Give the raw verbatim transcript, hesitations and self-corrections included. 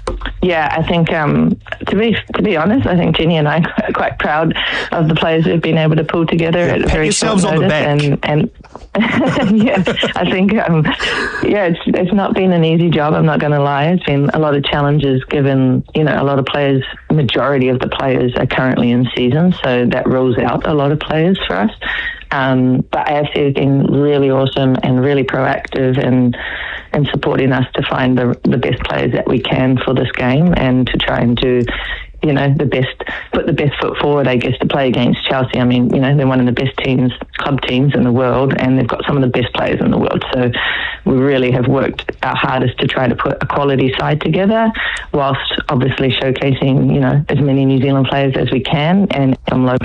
Yeah, I think um, to be to be honest, I think Jenny and I are quite proud of the players we've been able to pull together yeah, at pat very yourselves short on the notice. back. And, and yeah, I think um, yeah, it's it's not been an easy job. I'm not going to lie. It's been a lot of challenges, given you know a lot of players. Majority of the players are currently in season, so that rules out a lot of players for us. Um, but A F C has been really awesome and really proactive and and supporting us to find the the best players that we can for this game and to try and do, you know, the best, put the best foot forward, I guess, to play against Chelsea. I mean, you know, they're one of the best teams, club teams in the world, and they've got some of the best players in the world. So we really have worked our hardest to try to put a quality side together, whilst obviously showcasing, you know, as many New Zealand players as we can and some local